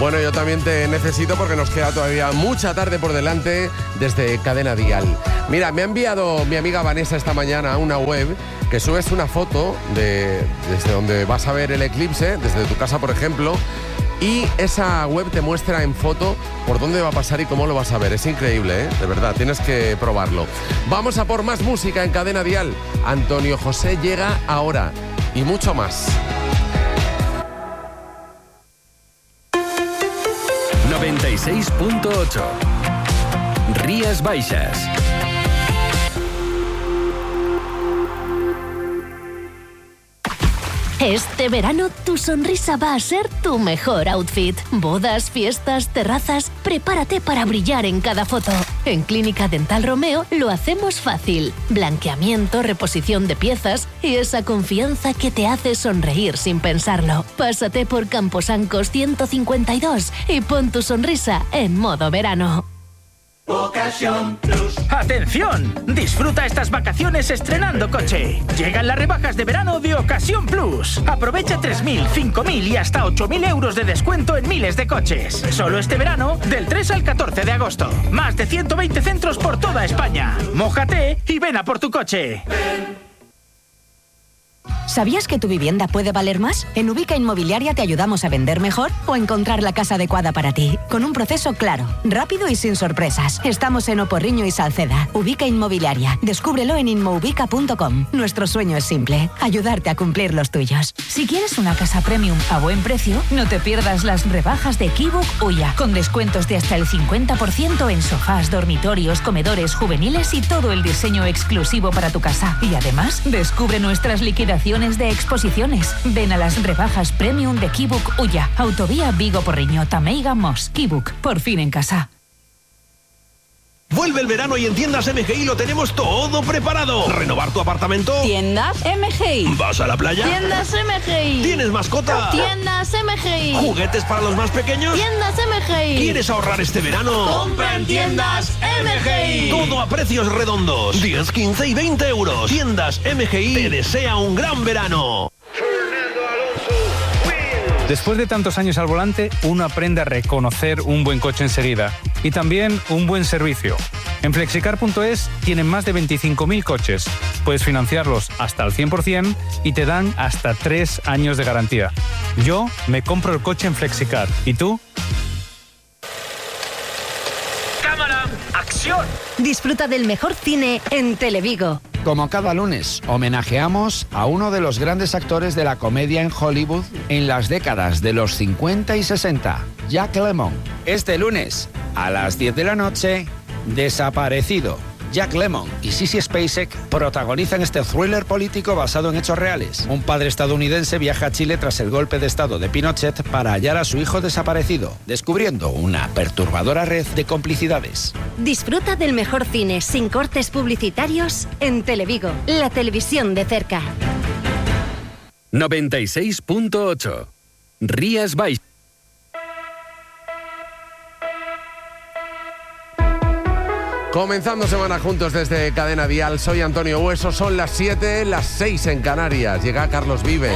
Bueno, yo también te necesito porque nos queda todavía mucha tarde por delante desde Cadena Dial. Mira, me ha enviado mi amiga Vanessa esta mañana una web que subes una foto desde donde vas a ver el eclipse, desde tu casa, por ejemplo, y esa web te muestra en foto por dónde va a pasar y cómo lo vas a ver. Es increíble, ¿eh? De verdad, tienes que probarlo. Vamos a por más música en Cadena Dial. Antonio José llega ahora y mucho más. 96.8 Rías Baixas. Este verano tu sonrisa va a ser tu mejor outfit. Bodas, fiestas, terrazas, prepárate para brillar en cada foto. En Clínica Dental Romeo lo hacemos fácil. Blanqueamiento, reposición de piezas y esa confianza que te hace sonreír sin pensarlo. Pásate por Camposancos 152 y pon tu sonrisa en modo verano. Ocasión Plus. ¡Atención! Disfruta estas vacaciones estrenando coche. Llegan las rebajas de verano de Ocasión Plus. Aprovecha 3.000, 5.000 y hasta 8.000 euros de descuento en miles de coches. Solo este verano, del 3 al 14 de agosto. Más de 120 centros por toda España. Mójate y ven a por tu coche. ¿Sabías que tu vivienda puede valer más? En Ubica Inmobiliaria te ayudamos a vender mejor o encontrar la casa adecuada para ti, con un proceso claro, rápido y sin sorpresas. Estamos en Oporriño y Salceda. Ubica Inmobiliaria. Descúbrelo en inmoubica.com. Nuestro sueño es simple, ayudarte a cumplir los tuyos. Si quieres una casa premium a buen precio, no te pierdas las rebajas de Kibuk Uya, con descuentos de hasta el 50% en sofás, dormitorios, comedores juveniles y todo el diseño exclusivo para tu casa. Y además, descubre nuestras liquidaciones de exposiciones. Ven a las rebajas premium de Kibuk Uya. Autovía Vigo-Porriño, Tameiga, Mos. Kibuk, por fin en casa. Vuelve el verano y en Tiendas MGI lo tenemos todo preparado. ¿Renovar tu apartamento? Tiendas MGI. ¿Vas a la playa? Tiendas MGI. ¿Tienes mascota? Tiendas MGI. ¿Juguetes para los más pequeños? Tiendas MGI. ¿Quieres ahorrar este verano? Compra en Tiendas MGI. Todo a precios redondos. 10, 15 y 20 euros. Tiendas MGI te desea un gran verano. Después de tantos años al volante, uno aprende a reconocer un buen coche enseguida y también un buen servicio. En Flexicar.es tienen más de 25.000 coches. Puedes financiarlos hasta al 100% y te dan hasta 3 años de garantía. Yo me compro el coche en Flexicar. ¿Y tú? ¡Cámara! ¡Acción! Disfruta del mejor cine en Televigo. Como cada lunes, homenajeamos a uno de los grandes actores de la comedia en Hollywood en las décadas de los 50 y 60, Jack Lemmon. Este lunes, a las 10 de la noche, Desaparecido. Jack Lemmon y Sissy Spacek protagonizan este thriller político basado en hechos reales. Un padre estadounidense viaja a Chile tras el golpe de estado de Pinochet para hallar a su hijo desaparecido, descubriendo una perturbadora red de complicidades. Disfruta del mejor cine sin cortes publicitarios en Televigo, la televisión de cerca. 96.8 Rías Baixas. Comenzando semana juntos desde Cadena Dial, soy Antonio Hueso, son las 7, las 6 en Canarias. Llega Carlos Vives.